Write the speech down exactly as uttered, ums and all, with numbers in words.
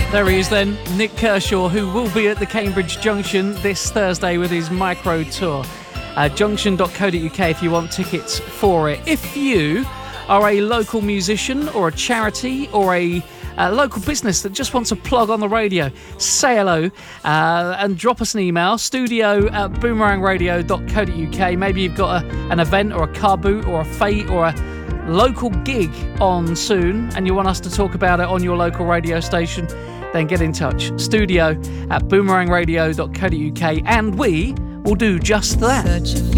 There he is then, Nick Kershaw, who will be at the Cambridge Junction this Thursday with his micro tour. Uh, junction dot co dot uk if you want tickets for it. If you are a local musician or a charity or a uh, local business that just wants a plug on the radio, say hello uh, and drop us an email, studio at boomerang radio dot co dot uk. Maybe you've got a, an event or a car boot or a fete or a local gig on soon and you want us to talk about it on your local radio station, then get in touch. Studio at boomerang radio dot co dot uk and we will do just that.